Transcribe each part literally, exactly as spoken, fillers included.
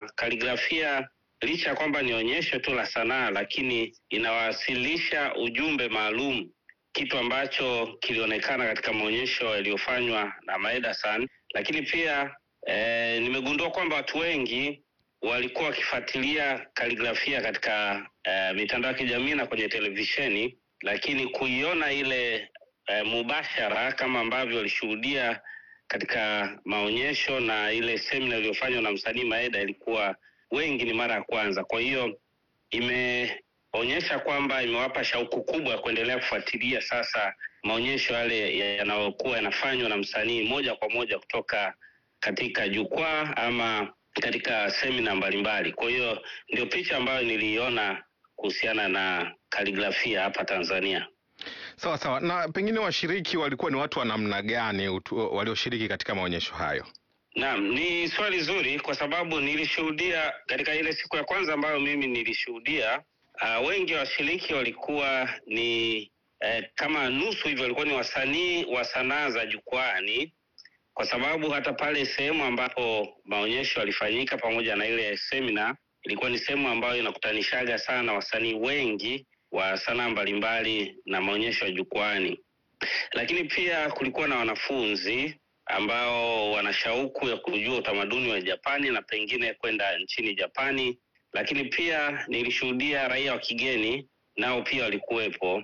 kaligrafia licha ya kwamba ni onyesho tu la sanaa, lakini inawasilisha ujumbe maalum, kitu ambacho kilionekana katika maonyesho yaliyofanywa na Maeda-san. Lakini pia e, nimegundua kwamba watu wengi walikuwa wakifuatilia kaligrafia katika e, mitandao ya kijamii na kwenye televisheni, lakini kuiona ile e, mubashara kama ambavyo walishuhudia katika maonyesho na ile semina iliyofanywa na msanii Maeda, ilikuwa wengi ni mara ya kwanza. Kwa hiyo imeonyesha kwamba imewapa shauku kubwa ya kuendelea kufuatilia sasa maonyesho yale yanayokuwa yanafanywa na msanii moja kwa moja kutoka katika jukwaa ama katika semina mbalimbali. Kwa hiyo ndio picha ambayo niliona kuhusiana na kaligrafia hapa Tanzania. Sawa sawa. Na pengine washiriki walikuwa ni watu wa namna gani walioshiriki katika maonyesho hayo? Naam, ni swali zuri kwa sababu nilishuhudia katika ile siku ya kwanza ambayo mimi nilishuhudia, uh, wengi wa washiriki walikuwa ni uh, kama nusu hivyo walikuwa ni wasanii wa sanaa za jukwani, kwa sababu hata pale sehemu ambapo maonyesho yalifanyika pamoja na ile semina ilikuwa ni sehemu ambayo inakutanishaga sana wasanii wengi wa sanaa mbalimbali na maonyesho ya jukwani. Lakini pia kulikuwa na wanafunzi ambao wana shauku ya kujua utamaduni wa Japani na pengine kwenda nchini Japani. Lakini pia nilishuhudia raia wa kigeni nao pia walikuwepo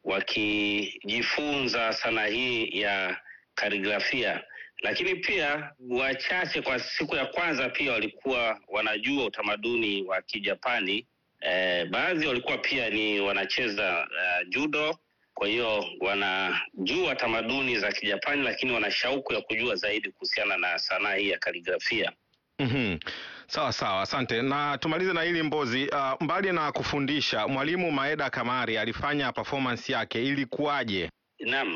wakijifunza sanaa hii ya kaligrafia. Lakini pia wachache kwa siku ya kwanza pia walikuwa wanajua utamaduni wa Kijapani. Eh, baadhi walikuwa pia ni wanacheza uh, judo. Kwa hiyo wanajua tamaduni za Kijapani, lakini wana shauku ya kujua zaidi kuhusiana na sanaa hii ya kaligrafia. Mhm. Sawa sawa, asante. Na tumalize na hili Mbozi, uh, mbali na kufundisha, mwalimu Maeda Kamari alifanya performance yake, ilikuwaje? Naam,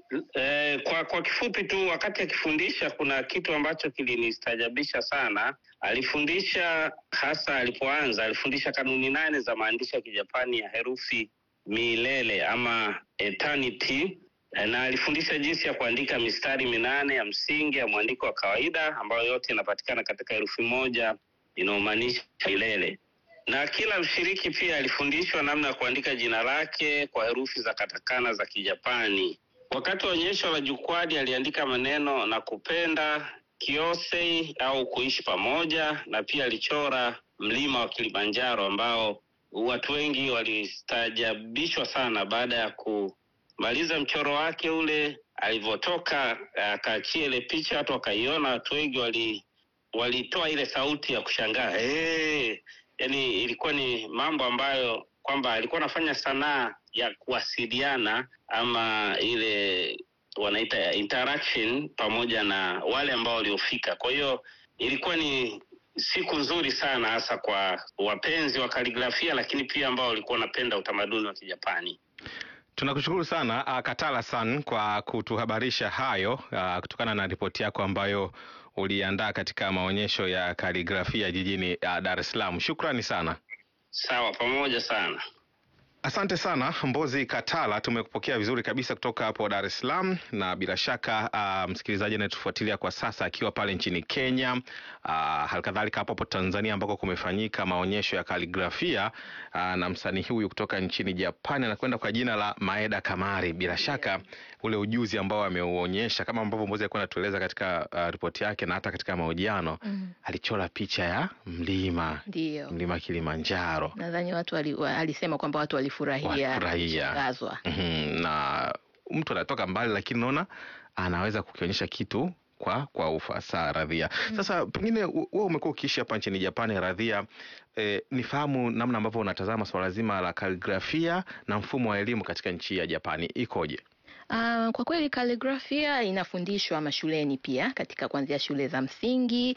e, kwa kwa kifupi tu, wakati akifundisha kuna kitu ambacho kilinistajabisha sana. Alifundisha hasa alipoanza, alifundisha kanuni nane za maandishi ya Kijapani ya herufi milele ama eternity, na alifundisha jinsi ya kuandika mistari minane ya msingi ya mwandiko wa kawaida ambayo yote inapatikana katika herufi moja inayomaanisha milele. Na kila mshiriki pia alifundishwa namna ya kuandika jina lake kwa herufi za katakana za Kijapani. Wakati wa onyesho la jukwani aliandika maneno na kupenda, Kyosei au kuishi pamoja, na pia alichora mlima wa Kilimanjaro ambao watu wengi walistajabishwa sana baada ya kumaliza mchoro wake ule. Alivyotoka akaachia ile picha, watu wakaiona, watu wengi wali walitoa ile sauti ya kushangaa. Hey! Yaani ilikuwa ni mambo ambayo kwamba alikuwa anafanya sanaa ya kuwasiliana ama ile wanaita interaction pamoja na wale ambao waliofika. Kwa hiyo ilikuwa ni siku nzuri sana hasa kwa wapenzi wa kaligrafia, lakini pia ambao walikuwa wanapenda utamaduni wa Kijapani. Tunakushukuru sana uh, Katala-san kwa kutuhabarisha hayo uh, kutokana na ripoti yako ambayo uliandaa katika maonyesho ya kaligrafia jijini uh, Dar es Salaam. Shukrani sana. Sawa, pamoja sana. Asante sana Mbozi Katala, tumekupokea vizuri kabisa kutoka hapo Dar es Salaam, na bila shaka uh, msikilizaji anayetufuatilia kwa sasa akiwa pale nchini Kenya, uh, halikadhalika hapo hapo Tanzania ambako kumefanyika maonyesho ya kaligrafia uh, na msanii huyu kutoka nchini Japani anakwenda kwa jina la Maeda Kamari. Bila shaka ule ujuzi ambao ameuonyesha kama ambavyo Mbozi alikuwa anatueleza katika uh, ripoti yake na hata katika mahojiano, mm. alichora picha ya mlima, Ndiyo. mlima Kilimanjaro. Nadhani watu wali, alisema kwamba watu wali furahia kushangazwa. Mm-hmm. Na mtu anatoka mbali lakini naona anaweza kukionyesha kitu kwa kwa ufasaha. Radhia, mm. Sasa pengine wewe umekuwa ukiishi hapa nchini Japani, Radhia, eh, nifahamu namna ambavyo unatazama swala zima la kaligrafia na mfumo wa elimu katika nchi ya Japani ikoje? Uh, kwa kweli kaligrafia inafundishwa mashuleni pia katika kuanzia shule za msingi,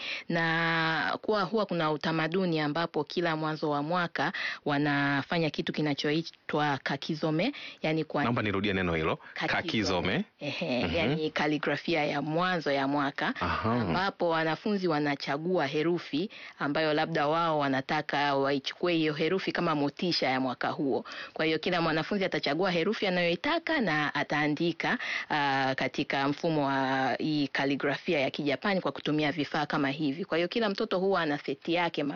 na kuwa huwa kuna utamaduni ambapo kila mwanzo wa mwaka wanafanya kitu kinachoitwa kakizome, yani kwa naomba nirudie neno hilo, kakizome. Ehe, mm-hmm. Yani kaligrafia ya mwanzo ya mwaka. Aha. Ambapo wanafunzi wanachagua herufi ambayo labda wao wanataka waichukue hiyo herufi kama motisha ya mwaka huo. Kwa hiyo kila mwanafunzi atachagua herufi anayoitaka na ataandika Uh, katika mfumo wa hii kaligrafia ya Kijapani kwa kutumia vifaa kama hivi. Kwa hiyo kila mtoto huwa ana seti yake